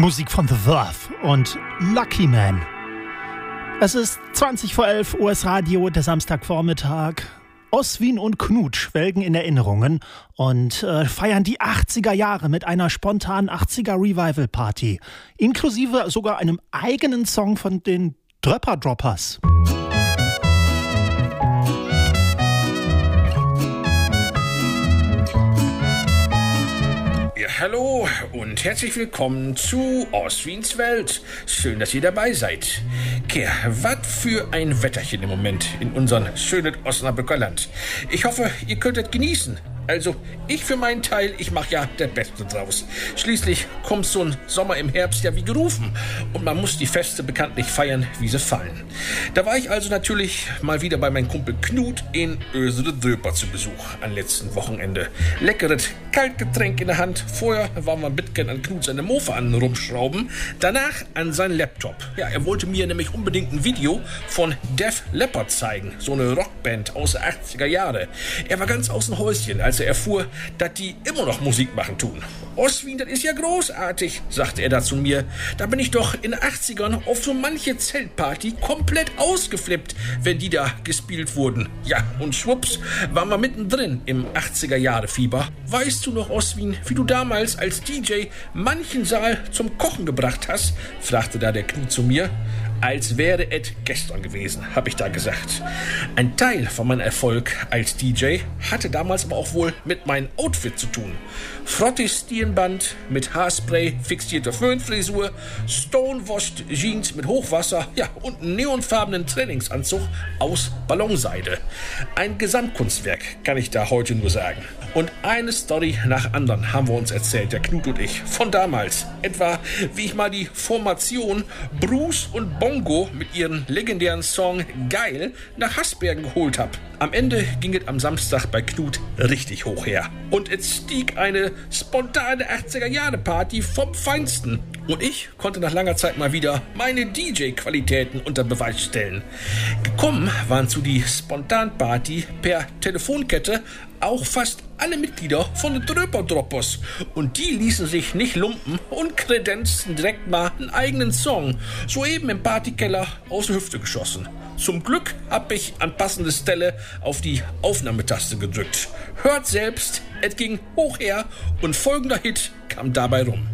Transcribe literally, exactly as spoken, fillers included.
Musik von The Verve und Lucky Man. Es ist zwanzig vor elf, U S-Radio, der Samstagvormittag. Oswin und Knut schwelgen in Erinnerungen und äh, feiern die achtziger Jahre mit einer spontanen achtziger-Revival-Party. Inklusive sogar einem eigenen Song von den Dröpper Droppers. Ja, hallo und herzlich willkommen zu Oswins Welt. Schön, dass ihr dabei seid. Kerr, was für ein Wetterchen im Moment in unserem schönen Osnabrücker Land. Ich hoffe, ihr könnt es genießen. Also, ich für meinen Teil, ich mache ja das Beste draus. Schließlich kommt so ein Sommer im Herbst ja wie gerufen. Und man muss die Feste bekanntlich feiern, wie sie fallen. Da war ich also natürlich mal wieder bei meinem Kumpel Knut in Ösele Döper zu Besuch am letzten Wochenende. Leckeres Kaltgetränk in der Hand. Vorher war man mitgern an Knut seine Mofa an rumschrauben. Danach an seinen Laptop. Ja, er wollte mir nämlich unbedingt ein Video von Def Leppard zeigen. So eine Rockband aus den achtziger Jahre. Er war ganz aus dem Häuschen, als er erfuhr, dass die immer noch Musik machen tun. Oswin, das ist ja großartig, sagte er da zu mir. Da bin ich doch in den achtzigern auf so manche Zeltparty komplett ausgeflippt, wenn die da gespielt wurden. Ja, und schwupps, waren wir mittendrin im achtziger-Jahre-Fieber. Weißt du noch, Oswin, wie du damals als D J manchen Saal zum Kochen gebracht hast? Fragte da der Knut zu mir. Als wäre es gestern gewesen, habe ich da gesagt. Ein Teil von meinem Erfolg als D J hatte damals aber auch wohl mit meinem Outfit zu tun. Frottis Stirnband mit Haarspray, fixierte Föhnfrisur, Stonewashed Jeans mit Hochwasser, ja, und einen neonfarbenen Trainingsanzug aus Ballonseide. Ein Gesamtkunstwerk, kann ich da heute nur sagen. Und eine Story nach anderen haben wir uns erzählt, der Knut und ich, von damals. Etwa, wie ich mal die Formation Bruce und Bongo mit ihrem legendären Song Geil nach Hasbergen geholt habe. Am Ende ging es am Samstag bei Knut richtig hoch her. Und es stieg eine spontane achtziger-Jahre-Party vom Feinsten. Und ich konnte nach langer Zeit mal wieder meine D J-Qualitäten unter Beweis stellen. Gekommen waren zu die Spontanparty per Telefonkette auch fast alle Mitglieder von den Dröpper Droppers. Und die ließen sich nicht lumpen und kredenzten direkt mal einen eigenen Song, soeben im Partykeller aus der Hüfte geschossen. Zum Glück habe ich an passender Stelle auf die Aufnahmetaste gedrückt. Hört selbst, es ging hoch her und folgender Hit kam dabei rum.